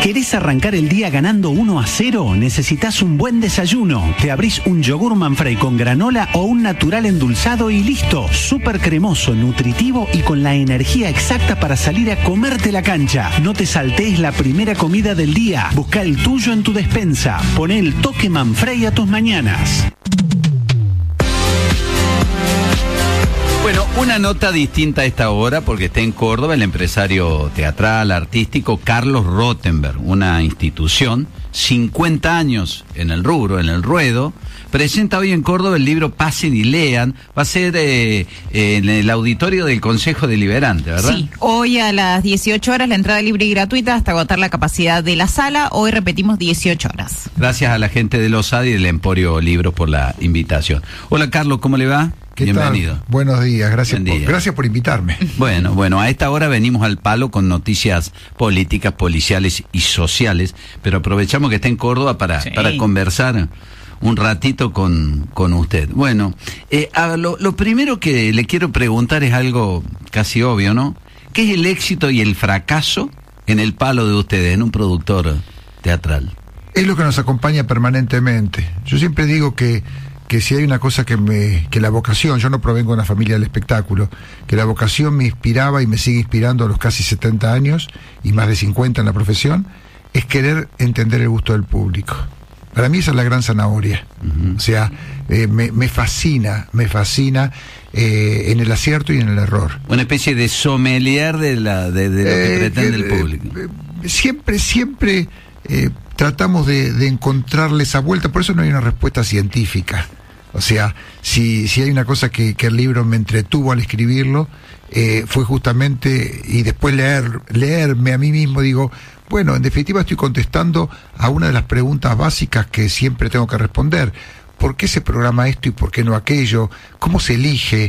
¿Querés arrancar el día ganando 1-0? Necesitas un buen desayuno. Te abrís un yogur Manfrey con granola o un natural endulzado y listo. Súper cremoso, nutritivo y con la energía exacta para salir a comerte la cancha. No te saltees la primera comida del día. Busca el tuyo en tu despensa. Poné el toque Manfrey a tus mañanas. Bueno, una nota distinta a esta hora porque está en Córdoba el empresario teatral, artístico Carlos Rottenberg, una institución, 50 años en el rubro, en el ruedo, presenta hoy en Córdoba el libro Pasen y Lean, va a ser en el auditorio del Consejo Deliberante, ¿verdad? Sí, hoy a las 18 horas la entrada libre y gratuita hasta agotar la capacidad de la sala, hoy repetimos 18 horas. Gracias a la gente del OSAD y del Emporio Libros por la invitación. Hola Carlos, ¿cómo le va? ¿Qué Bienvenido. tal? Buenos días, gracias por invitarme. Bueno, a esta hora venimos al palo con noticias políticas, policiales y sociales, pero aprovechamos que está en Córdoba para conversar un ratito con usted. Bueno, lo primero que le quiero preguntar es algo casi obvio, ¿no? ¿Qué es el éxito y el fracaso en el palo de ustedes, en un productor teatral? Es lo que nos acompaña permanentemente. Yo siempre digo que si hay una cosa que la vocación, yo no provengo de una familia del espectáculo, que la vocación me inspiraba y me sigue inspirando a los casi 70 años y más de 50 en la profesión, es querer entender el gusto del público. Para mí esa es la gran zanahoria. O sea, me fascina en el acierto y en el error. Una especie de sommelier de lo que pretende el público. Siempre tratamos de encontrarle esa vuelta, por eso no hay una respuesta científica. O sea, si hay una cosa que el libro me entretuvo al escribirlo, fue justamente, y después leerme a mí mismo, digo, bueno, en definitiva estoy contestando a una de las preguntas básicas que siempre tengo que responder. ¿Por qué se programa esto y por qué no aquello? ¿Cómo se elige?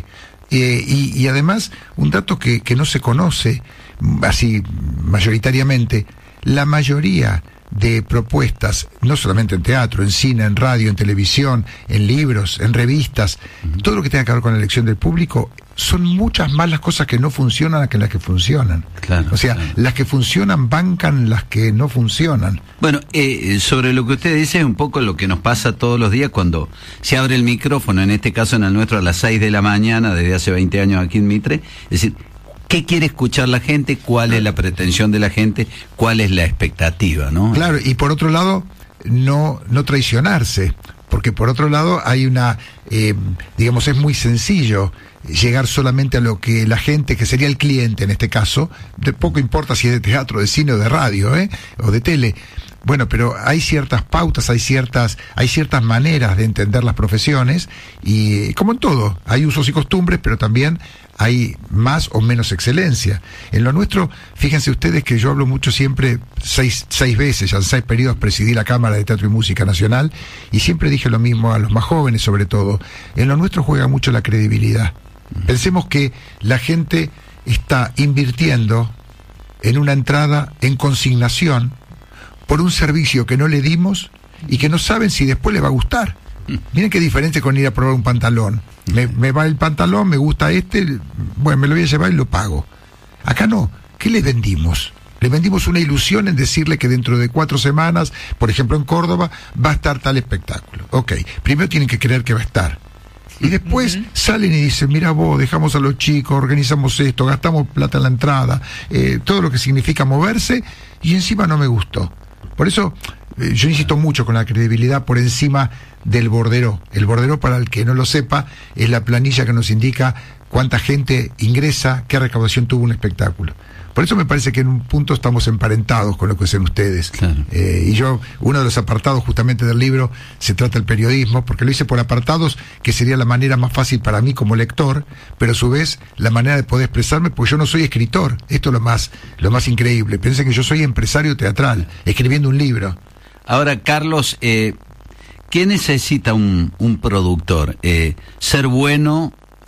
Y además, un dato que no se conoce, así mayoritariamente, la mayoría de propuestas, no solamente en teatro, en cine, en radio, en televisión, en libros, en revistas, todo lo que tenga que ver con la elección del público, son muchas más las cosas que no funcionan que las que funcionan. Claro, o sea, las que funcionan bancan las que no funcionan. Bueno, sobre lo que usted dice es un poco lo que nos pasa todos los días cuando se abre el micrófono, en este caso en el nuestro a las 6 de la mañana, desde hace 20 años aquí en Mitre, es decir, ¿qué quiere escuchar la gente? ¿Cuál es la pretensión de la gente? ¿Cuál es la expectativa, no? Claro, y por otro lado, no traicionarse, porque por otro lado hay una, digamos, es muy sencillo llegar solamente a lo que la gente, que sería el cliente en este caso, de poco importa si es de teatro, de cine o de radio, o de tele. Bueno, pero hay ciertas pautas, hay ciertas maneras de entender las profesiones y, como en todo, hay usos y costumbres, pero también hay más o menos excelencia. En lo nuestro, fíjense ustedes que yo hablo mucho siempre, seis veces, ya en 6 periodos presidí la Cámara de Teatro y Música Nacional y siempre dije lo mismo a los más jóvenes sobre todo. En lo nuestro juega mucho la credibilidad. Pensemos que la gente está invirtiendo en una entrada en consignación por un servicio que no le dimos y que no saben si después le va a gustar. Miren qué diferencia con ir a probar un pantalón. Me va el pantalón, me gusta bueno, me lo voy a llevar y lo pago. Acá no. ¿Qué le vendimos? Le vendimos una ilusión en decirle que dentro de 4 semanas, por ejemplo en Córdoba, va a estar tal espectáculo. Ok, primero tienen que creer que va a estar. Y después salen y dicen, mira vos, dejamos a los chicos, organizamos esto, gastamos plata en la entrada, todo lo que significa moverse, y encima no me gustó. Por eso yo insisto mucho con la credibilidad por encima del bordero. El bordero, para el que no lo sepa, es la planilla que nos indica cuánta gente ingresa, qué recaudación tuvo un espectáculo. Por eso me parece que en un punto estamos emparentados con lo que hacen ustedes. Claro. Y yo, uno de los apartados justamente del libro, se trata del periodismo, porque lo hice por apartados, que sería la manera más fácil para mí como lector, pero a su vez la manera de poder expresarme, porque yo no soy escritor. Esto es lo más increíble. Piensen que yo soy empresario teatral, escribiendo un libro. Ahora, Carlos, ¿qué necesita un productor? ¿Ser bueno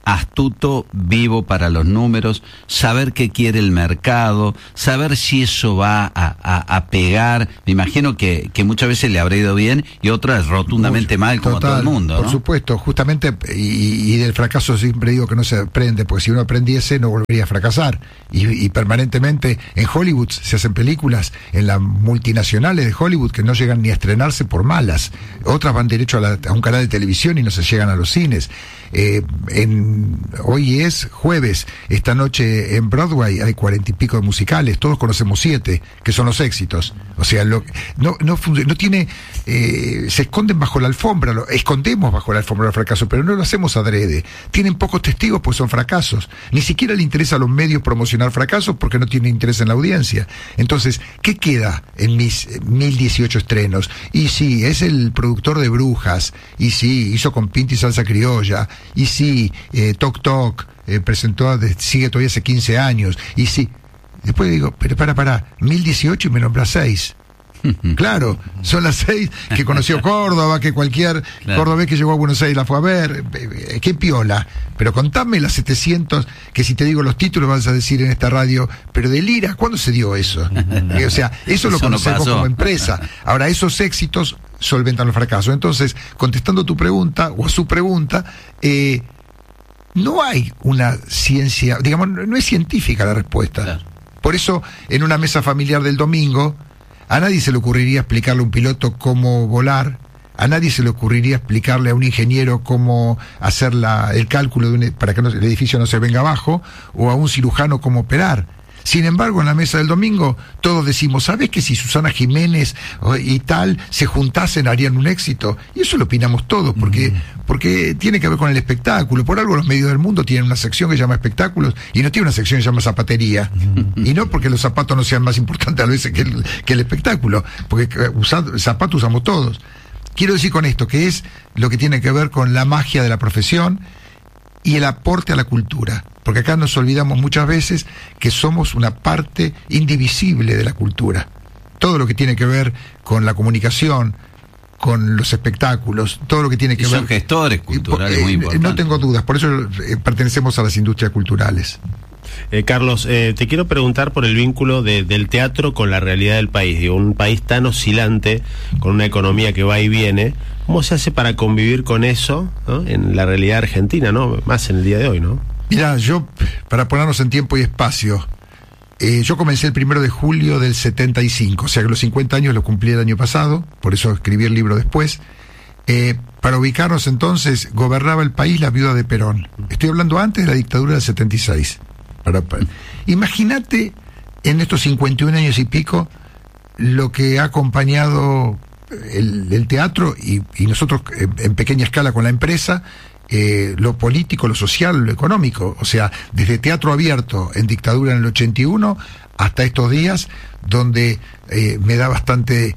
astuto, vivo para los números, saber qué quiere el mercado, saber si eso va a pegar. Me imagino que muchas veces le habrá ido bien y otras rotundamente mal, como total, todo el mundo, ¿no? Por supuesto, justamente, y del fracaso siempre digo que no se aprende, porque si uno aprendiese no volvería a fracasar. Y permanentemente en Hollywood se hacen películas, en las multinacionales de Hollywood, que no llegan ni a estrenarse por malas. Otras van derecho a un canal de televisión y no se llegan a los cines. Hoy es jueves, esta noche en Broadway hay 40 y pico de musicales, todos conocemos 7, que son los éxitos. O sea, no tiene, se esconden bajo la alfombra, escondemos bajo la alfombra el fracaso, pero no lo hacemos adrede. Tienen pocos testigos pues son fracasos. Ni siquiera le interesa a los medios promocionar fracasos porque no tiene interés en la audiencia. Entonces, ¿qué queda en mis 1018 estrenos? Y sí, es el productor de Brujas, y sí, hizo con Pinta y Salsa Criolla, y sí, Toc Toc, presentó, sigue todavía hace 15 años, y sí. Después digo, pero para, 1018 y me nombrás 6. Claro, son las 6 que conoció Córdoba, que cualquier cordobés que llegó a Buenos Aires la fue a ver, qué piola. Pero contame las 700, que si te digo los títulos vas a decir en esta radio, pero de Lira, ¿cuándo se dio eso? O sea, eso lo conocemos como empresa. Ahora, esos éxitos solventan los fracasos. Entonces, contestando tu pregunta, o a su pregunta, no hay una ciencia, digamos, no es científica la respuesta. Claro. Por eso, en una mesa familiar del domingo, a nadie se le ocurriría explicarle a un piloto cómo volar, a nadie se le ocurriría explicarle a un ingeniero cómo hacer el cálculo para que el edificio no se venga abajo, o a un cirujano cómo operar. Sin embargo, en la mesa del domingo, todos decimos, ¿sabes que si Susana Jiménez y tal se juntasen harían un éxito? Y eso lo opinamos todos, porque tiene que ver con el espectáculo. Por algo los medios del mundo tienen una sección que se llama espectáculos y no tiene una sección que se llama zapatería. Y no porque los zapatos no sean más importantes a veces que el espectáculo, porque zapatos usamos todos. Quiero decir con esto que es lo que tiene que ver con la magia de la profesión y el aporte a la cultura. Porque acá nos olvidamos muchas veces que somos una parte indivisible de la cultura. Todo lo que tiene que ver con la comunicación, con los espectáculos, todo lo que tiene que ver... Son gestores culturales muy importantes. No tengo dudas, por eso pertenecemos a las industrias culturales. Carlos, te quiero preguntar por el vínculo del teatro con la realidad del país. Digo, un país tan oscilante, con una economía que va y viene, ¿cómo se hace para convivir con eso, ¿no? En la realidad argentina, ¿no? Más en el día de hoy, ¿no? Mirá, yo, para ponernos en tiempo y espacio, yo comencé el 1 de julio del 75, o sea que los 50 años los cumplí el año pasado, por eso escribí el libro después. Para ubicarnos entonces, gobernaba el país la viuda de Perón. Estoy hablando antes de la dictadura del 76. Imagínate en estos 51 años y pico lo que ha acompañado el teatro y nosotros en pequeña escala con la empresa, lo político, lo social, lo económico. O sea, desde teatro abierto en dictadura en el 81 hasta estos días, donde me da bastante,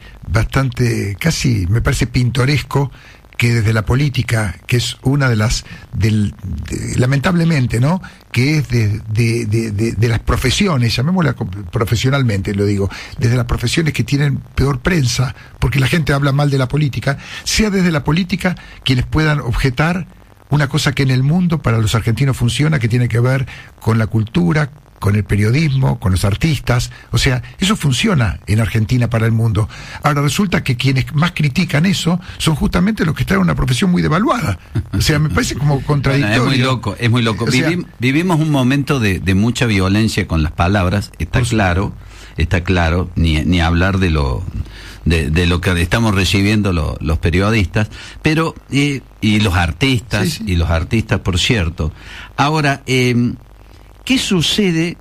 casi me parece pintoresco que desde la política, que es una de las, lamentablemente, ¿no?, que es de las profesiones, llamémosla profesionalmente, lo digo, desde las profesiones que tienen peor prensa, porque la gente habla mal de la política, sea desde la política quienes puedan objetar una cosa que en el mundo para los argentinos funciona, que tiene que ver con la cultura, con el periodismo, con los artistas. O sea, eso funciona en Argentina para el mundo. Ahora resulta que quienes más critican eso son justamente los que están en una profesión muy devaluada. O sea, me parece como contradictorio. Bueno, es muy loco. Vivimos un momento de mucha violencia con las palabras, está claro, ni hablar de lo que estamos recibiendo los periodistas, pero y los artistas, sí. Y los artistas, por cierto. Ahora, ¿qué sucede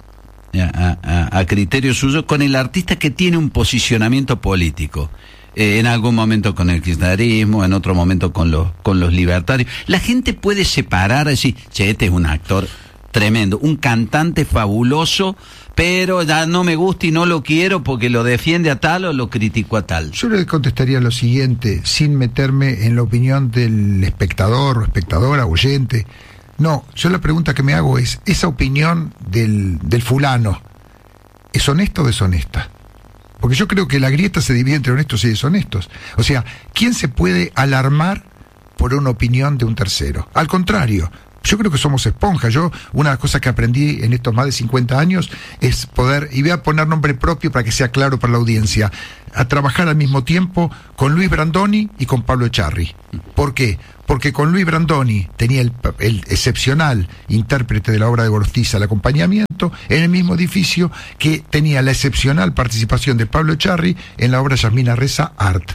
a criterio suyo con el artista que tiene un posicionamiento político? En algún momento con el kirchnerismo, en otro momento con los libertarios. La gente puede separar, decir, che, este es un actor tremendo, un cantante fabuloso, pero ya no me gusta y no lo quiero porque lo defiende a tal o lo critico a tal. Yo le contestaría lo siguiente, sin meterme en la opinión del espectador o espectadora, oyente. No, yo la pregunta que me hago es, ¿esa opinión del fulano es honesta o deshonesta? Porque yo creo que la grieta se divide entre honestos y deshonestos. O sea, ¿quién se puede alarmar por una opinión de un tercero? Al contrario, Yo creo que somos esponjas. Una de las cosas que aprendí en estos más de 50 años es poder, y voy a poner nombre propio para que sea claro para la audiencia, a trabajar al mismo tiempo con Luis Brandoni y con Pablo Echarri. ¿Por qué? Porque con Luis Brandoni tenía el excepcional intérprete de la obra de Gorostiza, el acompañamiento, en el mismo edificio que tenía la excepcional participación de Pablo Echarri en la obra Yasmina Reza Art.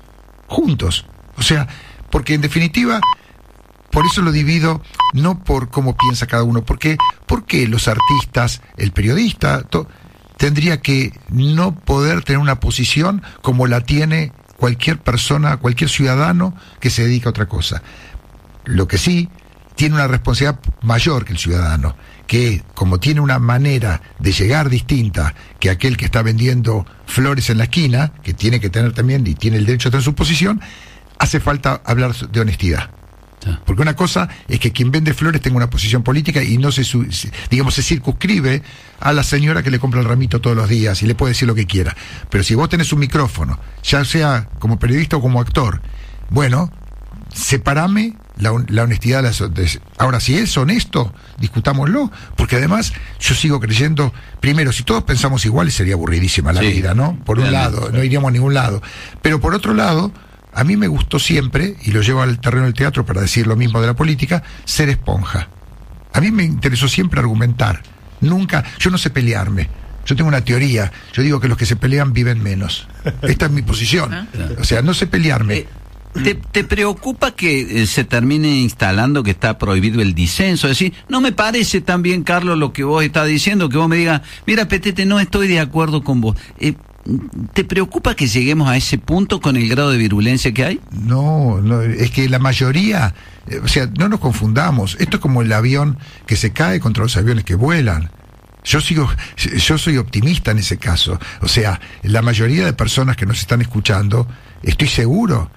Juntos. O sea, porque en definitiva, por eso lo divido, no por cómo piensa cada uno, porque los artistas, el periodista, tendría que no poder tener una posición como la tiene cualquier persona, cualquier ciudadano que se dedica a otra cosa. Lo que sí, tiene una responsabilidad mayor que el ciudadano, que como tiene una manera de llegar distinta que aquel que está vendiendo flores en la esquina, que tiene que tener también, y tiene el derecho a tener su posición, hace falta hablar de honestidad. Porque una cosa es que quien vende flores tenga una posición política y no se circunscribe a la señora que le compra el ramito todos los días y le puede decir lo que quiera. Pero si vos tenés un micrófono, ya sea como periodista o como actor, bueno, separame la honestidad de las... Ahora, si es honesto, discutámoslo, porque además yo sigo creyendo, primero, si todos pensamos igual sería aburridísima la vida, ¿no? Por un lado, no iríamos a ningún lado. Pero por otro lado, a mí me gustó siempre, y lo llevo al terreno del teatro para decir lo mismo de la política, ser esponja. A mí me interesó siempre argumentar. Nunca, yo no sé pelearme. Yo tengo una teoría. Yo digo que los que se pelean viven menos. Esta es mi posición. O sea, no sé pelearme. ¿Te preocupa que se termine instalando que está prohibido el disenso? Es decir, no me parece tan bien, Carlos, lo que vos estás diciendo, que vos me digas, mira, Petete, no estoy de acuerdo con vos. ¿Te preocupa que lleguemos a ese punto con el grado de virulencia que hay? No, es que la mayoría, o sea, no nos confundamos. Esto es como el avión que se cae contra los aviones que vuelan. Yo soy optimista en ese caso. O sea, la mayoría de personas que nos están escuchando, estoy seguro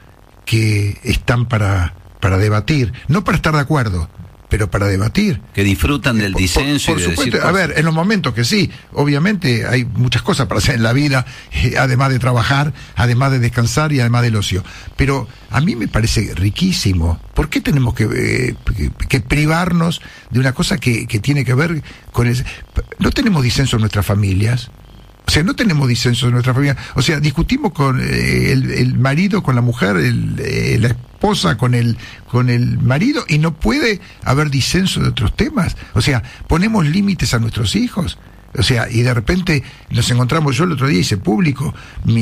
que están para debatir, no para estar de acuerdo, pero para debatir. Que disfrutan del disenso. Por supuesto, a ver, en los momentos que sí, obviamente hay muchas cosas para hacer en la vida, además de trabajar, además de descansar y además del ocio. Pero a mí me parece riquísimo. ¿Por qué tenemos que privarnos de una cosa que tiene que ver con el... No tenemos disenso en nuestras familias. O sea, no tenemos disenso en nuestra familia. O sea, discutimos con el marido, con la mujer, la esposa con el marido, y no puede haber disenso de otros temas. O sea, ponemos límites a nuestros hijos. O sea, y de repente nos encontramos, yo el otro día hice público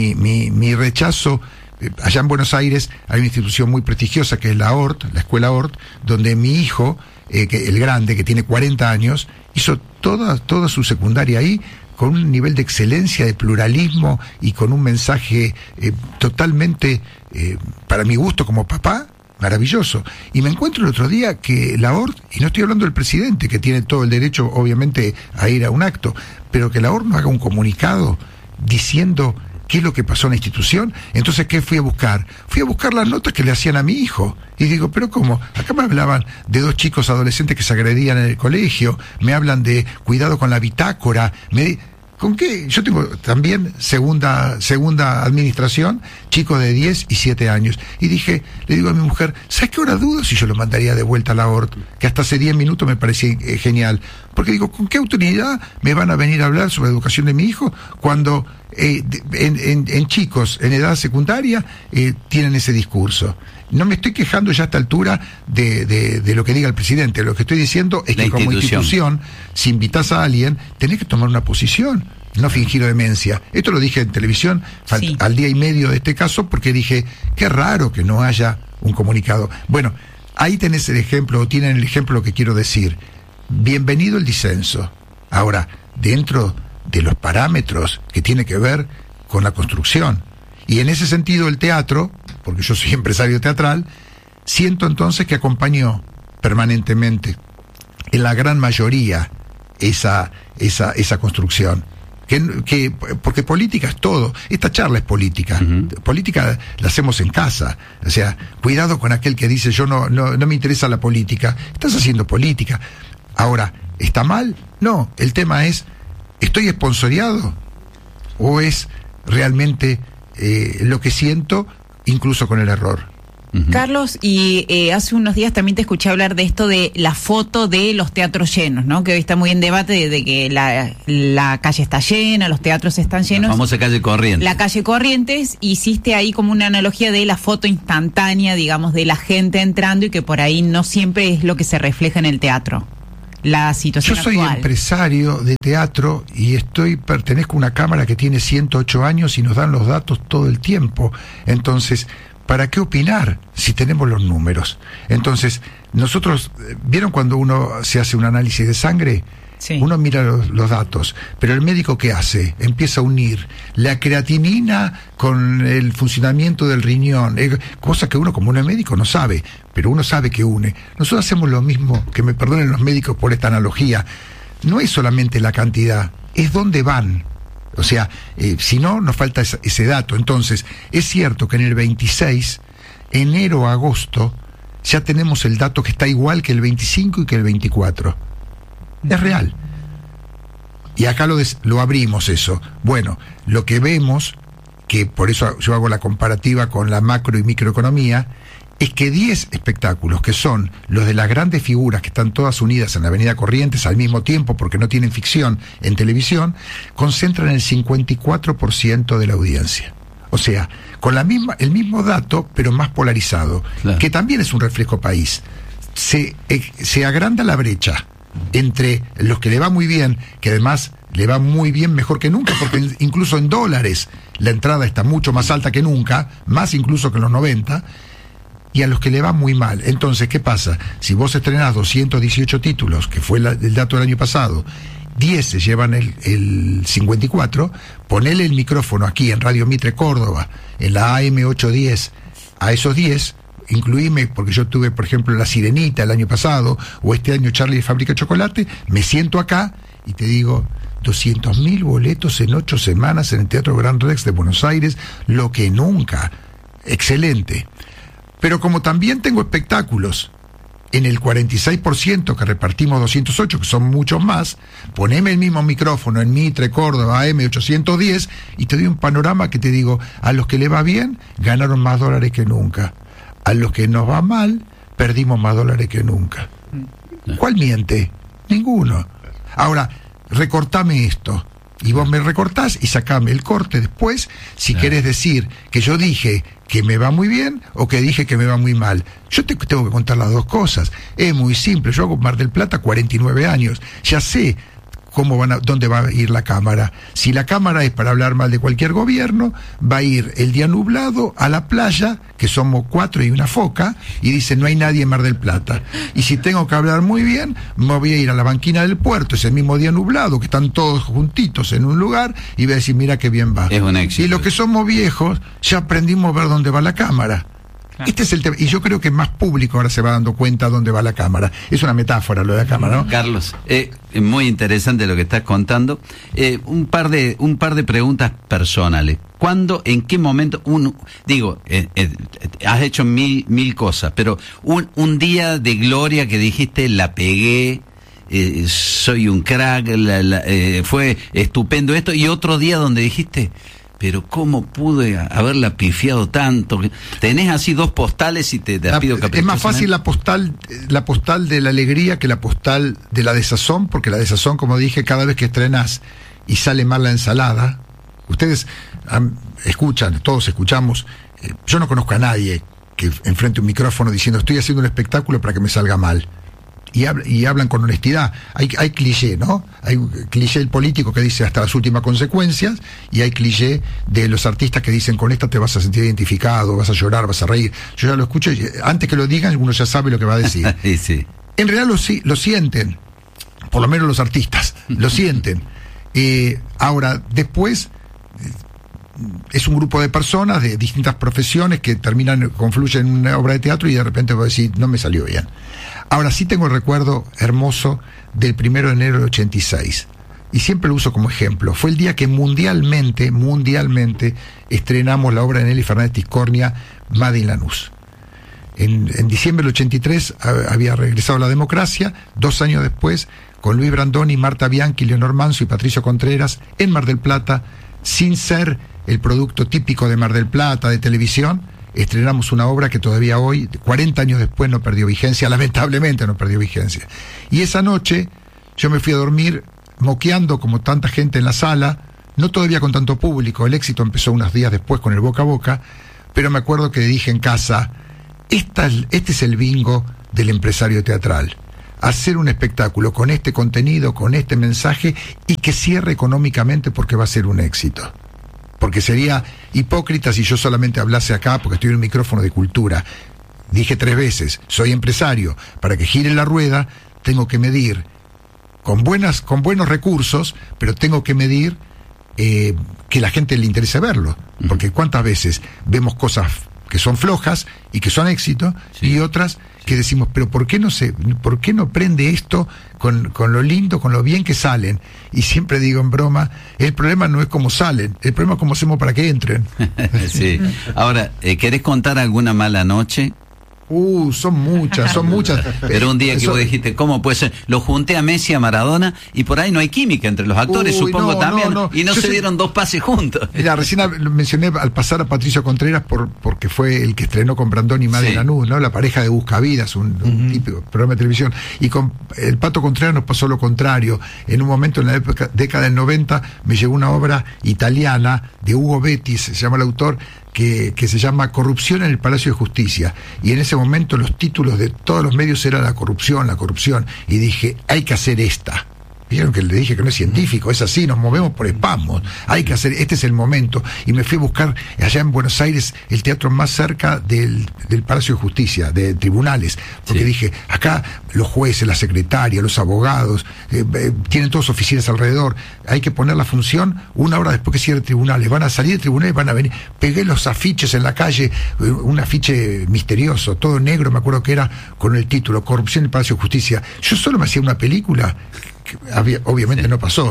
mi rechazo. Allá en Buenos Aires hay una institución muy prestigiosa que es la Escuela Hort, donde mi hijo, el grande, que tiene 40 años, hizo toda su secundaria ahí, con un nivel de excelencia, de pluralismo y con un mensaje totalmente, para mi gusto como papá, maravilloso. Y me encuentro el otro día que la Hort, y no estoy hablando del presidente, que tiene todo el derecho obviamente a ir a un acto, pero que la Hort no haga un comunicado diciendo qué es lo que pasó en la institución. Entonces, ¿qué fui a buscar? Fui a buscar las notas que le hacían a mi hijo. Y digo, ¿pero cómo? Acá me hablaban de 2 chicos adolescentes que se agredían en el colegio, me hablan de cuidado con la bitácora, ¿con qué? Yo tengo también segunda administración, chicos de 10 y 7 años. Y le digo a mi mujer, ¿sabes qué hora dudo si yo lo mandaría de vuelta a la Hort? Que hasta hace 10 minutos me parecía genial. Porque digo, ¿con qué autoridad me van a venir a hablar sobre la educación de mi hijo cuando en chicos en edad secundaria tienen ese discurso? No me estoy quejando ya a esta altura de lo que diga el presidente. Lo que estoy diciendo es que como institución, si invitas a alguien, tenés que tomar una posición, no fingir demencia. Esto lo dije en televisión al día y medio de este caso, porque dije, qué raro que no haya un comunicado. Bueno, ahí tenés el ejemplo, o tienen el ejemplo que quiero decir. Bienvenido el disenso. Ahora, dentro de los parámetros que tiene que ver con la construcción. Y en ese sentido el teatro, porque yo soy empresario teatral, siento entonces que acompañó permanentemente, en la gran mayoría, esa construcción. Porque política es todo. Esta charla es política. Política la hacemos en casa. O sea, cuidado con aquel que dice, yo no me interesa la política. Estás haciendo política. Ahora, ¿está mal? No, el tema es, ¿estoy esponsoreado? ¿O es realmente lo que siento, incluso con el error? Carlos, y hace unos días también te escuché hablar de esto de la foto de los teatros llenos, ¿no? Que hoy está muy en debate de que la calle está llena, los teatros están llenos. La famosa calle Corrientes. La calle Corrientes, hiciste ahí como una analogía de la foto instantánea, digamos, de la gente entrando y que por ahí no siempre es lo que se refleja en el teatro. La situación actual. Yo soy empresario de teatro y pertenezco a una cámara que tiene 108 años y nos dan los datos todo el tiempo. Entonces, ¿para qué opinar si tenemos los números? Entonces, nosotros, ¿vieron cuando uno se hace un análisis de sangre? Sí. Uno mira los datos, pero el médico ¿qué hace? Empieza a unir la creatinina con el funcionamiento del riñón, cosa que uno como no es médico no sabe, pero uno sabe que une. Nosotros hacemos lo mismo, que me perdonen los médicos por esta analogía, no es solamente la cantidad, es dónde van. O sea, si no, nos falta ese dato. Entonces, es cierto que en el 26, enero a agosto, ya tenemos el dato que está igual que el 25 y que el 24. Es real. Y acá lo abrimos eso. Bueno, lo que vemos, que por eso yo hago la comparativa con la macro y microeconomía, es que 10 espectáculos, que son los de las grandes figuras que están todas unidas en la Avenida Corrientes al mismo tiempo porque no tienen ficción en televisión, concentran el 54% de la audiencia. O sea, con el mismo dato, pero más polarizado, claro, que también es un reflejo país. Se agranda la brecha entre los que le va muy bien, que además le va muy bien mejor que nunca, porque incluso en dólares la entrada está mucho más alta que nunca, más incluso que en los 90, y a los que le va muy mal. Entonces, ¿qué pasa? Si vos estrenás 218 títulos, que fue el dato del año pasado, 10 se llevan el 54, ponele el micrófono aquí en Radio Mitre Córdoba, en la AM 810, a esos 10, incluíme, porque yo tuve, por ejemplo, La Sirenita el año pasado, o este año Charlie de Fábrica de Chocolate, me siento acá y te digo, 200.000 boletos en 8 semanas en el Teatro Gran Rex de Buenos Aires, lo que nunca. Excelente. Pero como también tengo espectáculos en el 46% que repartimos 208, que son muchos más, poneme el mismo micrófono en Mitre, Córdoba, AM 810, y te doy un panorama que te digo, a los que le va bien, ganaron más dólares que nunca. A los que nos va mal, perdimos más dólares que nunca. ¿Cuál miente? Ninguno. Ahora, recortame esto. Y vos me recortás y sacame el corte después, si querés decir que yo dije que me va muy bien o que dije que me va muy mal. Yo te tengo que contar las dos cosas. Es muy simple. Yo hago en Mar del Plata 49 años. Ya sé dónde va a ir la cámara. Si la cámara es para hablar mal de cualquier gobierno, va a ir el día nublado a la playa, que somos 4 y una foca, y dice no hay nadie en Mar del Plata. Y si tengo que hablar muy bien, me voy a ir a la banquina del puerto, ese mismo día nublado, que están todos juntitos en un lugar, y voy a decir mira qué bien va. Es un éxito. Y los que somos viejos, ya aprendimos a ver dónde va la cámara. Este es el tema, y yo creo que más público ahora se va dando cuenta dónde va la cámara. Es una metáfora lo de la cámara, ¿no? Carlos, muy interesante lo que estás contando. Un par de preguntas personales. ¿Cuándo, en qué momento, has hecho mil cosas, pero un día de gloria que dijiste, la pegué, soy un crack, fue estupendo esto, y otro día donde dijiste, pero ¿cómo pude haberla pifiado tanto? Tenés así dos postales y te pido caprichosamente. Es más fácil la postal de la alegría que la postal de la desazón, porque la desazón, como dije, cada vez que estrenás y sale mal la ensalada, ustedes escuchan, todos escuchamos, yo no conozco a nadie que enfrente un micrófono diciendo estoy haciendo un espectáculo para que me salga mal. Y hablan con honestidad. Hay cliché, ¿no? Hay cliché del político que dice hasta las últimas consecuencias, y hay cliché de los artistas que dicen con esta te vas a sentir identificado, vas a llorar, vas a reír. Yo ya lo escucho y antes que lo digan uno ya sabe lo que va a decir. Sí. En realidad lo sienten, por lo menos los artistas, lo sienten. Ahora, después es un grupo de personas de distintas profesiones que confluyen en una obra de teatro y de repente voy a decir, no me salió bien. Ahora sí tengo el recuerdo hermoso del 1 de enero del 86. Y siempre lo uso como ejemplo. Fue el día que mundialmente estrenamos la obra de Nelly Fernández Tiscornia, Made in Lanús. En diciembre del 83 había regresado la democracia, 2 años después, con Luis Brandoni, Marta Bianchi, Leonor Manso y Patricio Contreras, en Mar del Plata, sin ser el producto típico de Mar del Plata, de televisión, estrenamos una obra que todavía hoy, 40 años después, no perdió vigencia, lamentablemente no perdió vigencia. Y esa noche yo me fui a dormir moqueando como tanta gente en la sala, no todavía con tanto público, el éxito empezó unos días después con el boca a boca, pero me acuerdo que dije en casa, este es el bingo del empresario teatral. Hacer un espectáculo con este contenido, con este mensaje, y que cierre económicamente porque va a ser un éxito. Porque sería hipócrita si yo solamente hablase acá porque estoy en un micrófono de cultura. Dije 3 veces, soy empresario. Para que gire la rueda, tengo que medir con buenos recursos, pero tengo que medir que la gente le interese verlo. Porque cuántas veces vemos cosas que son flojas y que son éxito, sí, y otras que decimos, pero ¿por qué no prende esto con lo lindo, con lo bien que salen? Y siempre digo en broma, el problema no es cómo salen, el problema es cómo hacemos para que entren. Sí. Ahora, ¿querés contar alguna mala noche? Son muchas. Pero un día que vos dijiste, ¿cómo puede ser? Lo junté a Messi, a Maradona, y por ahí no hay química entre los actores, supongo también, y no se dieron 2 pases juntos. Mira, recién mencioné al pasar a Patricio Contreras porque fue el que estrenó con Brandón y Madre Lanús, ¿no? La pareja de Buscavidas, un típico programa de televisión, y con el Pato Contreras nos pasó lo contrario. En un momento, en la década del 90, me llegó una obra italiana de Hugo Betti, se llama el autor, que se llama Corrupción en el Palacio de Justicia, y en ese momento los títulos de todos los medios eran la corrupción, y dije, hay que hacer esta. Vieron que le dije que no es científico, es así, nos movemos por espasmos, hay que hacer, este es el momento. Y me fui a buscar allá en Buenos Aires el teatro más cerca del Palacio de Justicia, de tribunales, porque dije, acá los jueces, la secretaria, los abogados, tienen todas oficinas alrededor, hay que poner la función 1 hora después que cierre tribunales, van a salir de tribunales, van a venir. Pegué los afiches en la calle, un afiche misterioso, todo negro, me acuerdo que era, con el título Corrupción en el Palacio de Justicia. Yo solo me hacía una película, obviamente no pasó,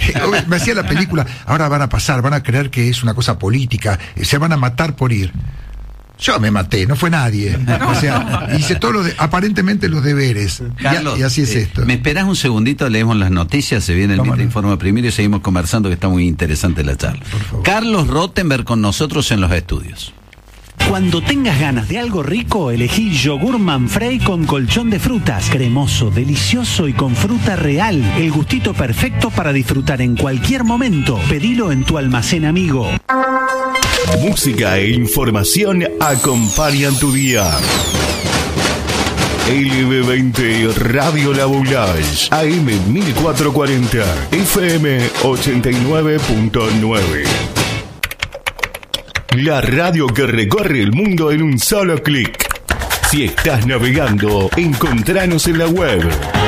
me hacía la película, ahora van a pasar, van a creer que es una cosa política, se van a matar por ir. Yo me maté, no fue nadie. O sea, hice todos aparentemente los deberes. Carlos, y así es esto. ¿Me esperás un segundito? Leemos las noticias, se viene el Mitre Informa primero y seguimos conversando, que está muy interesante la charla. Carlos Rottenberg con nosotros en los estudios. Cuando tengas ganas de algo rico, elegí yogur Manfrey con colchón de frutas, cremoso, delicioso y con fruta real. El gustito perfecto para disfrutar en cualquier momento. Pedilo en tu almacén amigo. Música e información acompañan tu día. LB20 Radio La Boulage, AM 1440, FM 89.9. La radio que recorre el mundo en un solo clic. Si estás navegando, encontranos en la web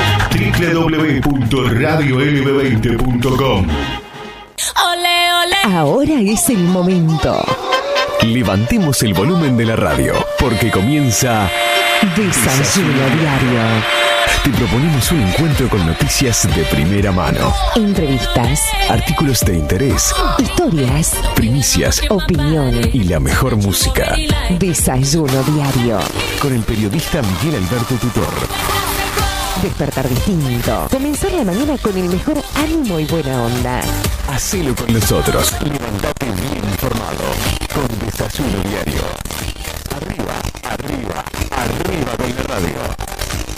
www.radiolb20.com. Ahora es el momento. Levantemos el volumen de la radio, porque comienza Desayuno Diario. Te proponemos un encuentro con noticias de primera mano, entrevistas, artículos de interés, historias, primicias, opinión y la mejor música. Desayuno Diario. Con el periodista Miguel Alberto Tutor. Despertar distinto. Comenzar la mañana con el mejor ánimo y buena onda. Hacelo con nosotros. Levantate bien informado. Con Desayuno Diario. Arriba, arriba, arriba con la radio.